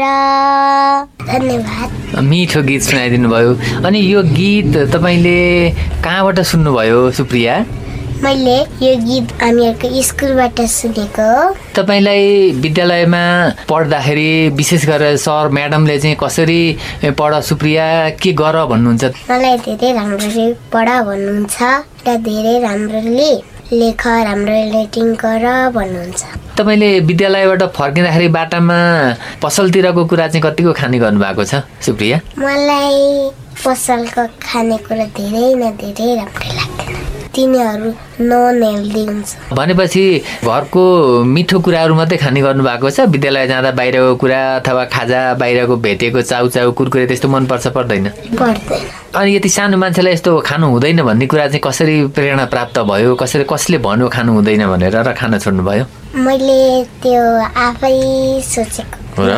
धन्यवाद। मिठो गीत सुनाइदिनु भयो। अनि यो गीत तपाईँले कहाँबाट सुन्नुभयो सुप्रिया? मैले यो गीत हामीहरूको स्कुलबाट सुनेको हो। तपाईँलाई विद्यालयमा पढ्दाखेरि विशेष गरेर सर म्याडमले चाहिँ कसरी पढ सुप्रिया के गर भन्नुहुन्छ? मलाई धेरै राम्ररी पढ भन्नुहुन्छ र धेरै राम्ररी लेख, राम्रो रेटिङ गर भन्नुहुन्छ। तपाईँले विद्यालयबाट फर्किँदाखेरि बाटामा पसलतिरको कुरा चाहिँ कतिको खाने गर्नुभएको छ सुप्रिया? मलाई पसलको खानेकुरा धेरै न धेरै राम्रो लाग्दैन, तिनीहरू नन हेल्दी हुन्छ। भनेपछि घरको मिठो कुराहरू मात्रै खाने गर्नुभएको छ? विद्यालय जाँदा बाहिरको कुरा अथवा खाजा, बाहिरको भेटेको चाउचाउ कुरकुरे त्यस्तो मनपर्छ पर्दैन? पर्दैन। अनि यति सानो मान्छेलाई यस्तो खानु हुँदैन भन्ने कुरा चाहिँ कसरी प्रेरणा प्राप्त भयो? कसले भन्यो खानु हुँदैन भनेर र खान छोड्नु भयो? मैले त्यो आफै सोचेको।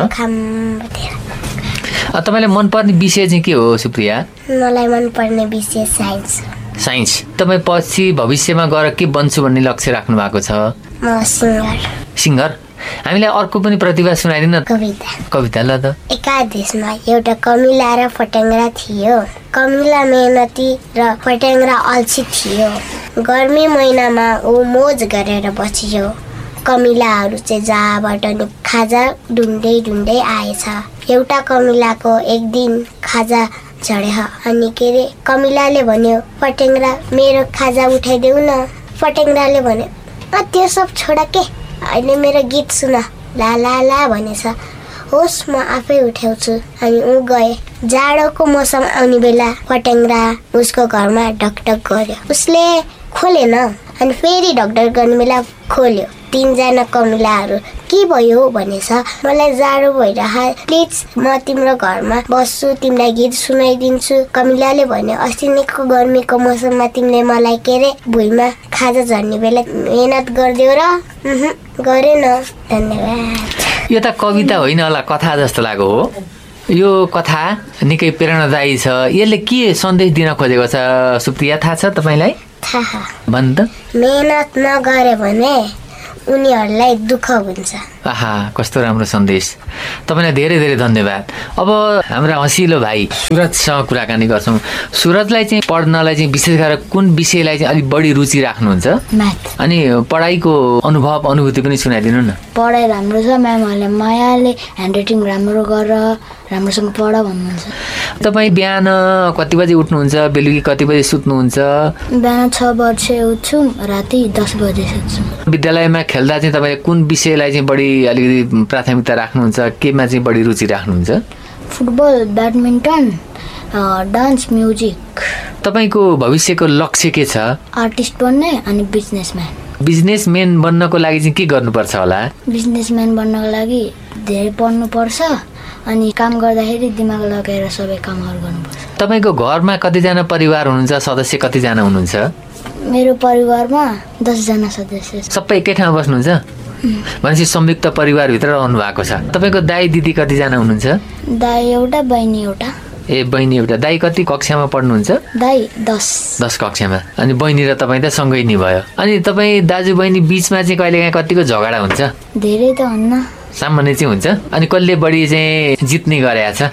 तपाईँलाई मनपर्ने विषय चाहिँ के हो सुप्रिया? मलाई मनपर्ने विषय साइन्स। साइन्स। तपाईँ पछि भविष्यमा गएर के बन्छु भन्ने लक्ष्य राख्नु भएको छ? म सिङ्गर। सिङ्गर? हामीलाई अर्को पनि प्रतिभा सुनाइदिनु। कविता ल त। एकादेशमा एउटा कमिला र फट्याङ्ग्रा थियो। कमिला मेहनती र फट्याङ्ग्रा अल्छी थियो। गर्मी महिनामा ऊ मोज गरेर बसियो। कमिलाहरू चाहिँ जहाँबाट नि खाजा ढुन्डै आएछ। एउटा कमिलाको एक दिन खाजा झड्यो। अनि के अरे कमिलाले भन्यो, फट्याङ्ग्रा मेरो खाजा उठाइदेऊ न। फट्याङ्ग्राले भन्यो, त्यो सब छोड के, अहिले मेरो गीत सुन। ला ला ला भनेछ। होस् म आफै उठाउँछु। अनि ऊ गए। जाडोको मौसम आउने बेला फट्याङ्ग्रा उसको घरमा ढकढक गर्यो। उसले खोलेन। अनि फेरि ढकढक गर्ने बेला खोल्यो। 3 जना कमिलाहरू के भयो भनेछ। मलाई जाडो भइरह, प्लिज म तिम्रो घरमा बस्छु, तिमीलाई गीत सुनाइदिन्छु। कमिलाले भन्यो, अस्ति नैको गर्मीको मौसममा तिमीले मलाई के अरे भुइँमा खाजा झर्ने बेला मेहनत गरिदेऊ र? गरेन। धन्यवाद। यो त कविता होइन होला, कथा जस्तो लाग्यो हो। यो कथा निकै प्रेरणादायी छ। यसले के सन्देश दिन खोजेको छ सुप्रिया, थाहा छ तपाईँलाई? थाहा। भन् त। मेहनत नगरे भने उनीहरूलाई दुःख हुन्छ। आहा, कस्तो राम्रो सन्देश। तपाईँलाई धेरै धेरै धन्यवाद। अब हाम्रा हँसिलो भाइ सुरजसँग कुराकानी गर्छौँ। सुरजलाई चाहिँ पढ्नलाई चाहिँ विशेष गरेर कुन विषयलाई चाहिँ अलिक बढी रुचि राख्नुहुन्छ? म्याथ। अनि पढाइको अनुभूति पनि सुनाइदिनु न। पढाइ राम्रो छ, म्यामहरूले मायाले ह्यान्डराइटिङ राम्रो गर, राम्रोसँग पढ भन्नुहुन्छ। तपाईँ बिहान कति बजी उठ्नुहुन्छ? बेलुकी कति बजी सुत्नुहुन्छ? बिहान 6 बजे उठ्छु, राति 10 बजे सुत्छु। विद्यालयमा खेल्दा चाहिँ तपाईँ कुन विषयलाई चाहिँ बढी अलिकति प्राथमिकता राख्नुहुन्छ? केमा चाहिँ बढी रुचि राख्नुहुन्छ? Football, badminton, dance, music. तपाईँको भविष्यको लक्ष्य के छ? आर्टिस्ट बन्ने अनि बिजनेसम्यान। बिजनेसम्यान बन्नको लागि चाहिँ के गर्नुपर्छ होला? बिजनेसम्यान बन्नको लागि धेरै पढ्नुपर्छ अनि काम गर्दाखेरि दिमाग लगाएर सबै कामहरू गर्नुपर्छ। तपाईँको घरमा कतिजना परिवार हुनुहुन्छ? सदस्य कतिजना हुनुहुन्छ? मेरो परिवारमा 10 जना सदस्य। सबै एकै ठाउँमा बस्नुहुन्छ? भनेपछि संयुक्त परिवारभित्र रहनु भएको छ। तपाईँको दाइ दिदी कतिजना हुनुहुन्छ? दाइ एउटा, बहिनी एउटा। बहिनी एउटा। दाइ कति कक्षामा पढ्नुहुन्छ? दाइ 10 कक्षामा। अनि बहिनी र तपाईँ त सँगै नि भयो। अनि तपाईँ दाजु बहिनी बिचमा चाहिँ कहिलेकाहीँ कतिको झगडा हुन्छ? धेरै त हुन्न, सामान्य चाहिँ हुन्छ। अनि कसले बढी चाहिँ जित्ने गरेको छ?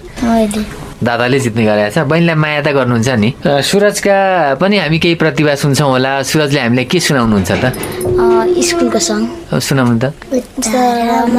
दादाले जित्ने गरेको छ। बहिनीलाई माया त गर्नुहुन्छ नि। सुरजका पनि हामी केही प्रतिभा सुन्छौँ होला। सुरजले हामीलाई के सुनाउनुहुन्छ त? स्कुलको सङ सुनाउनु त।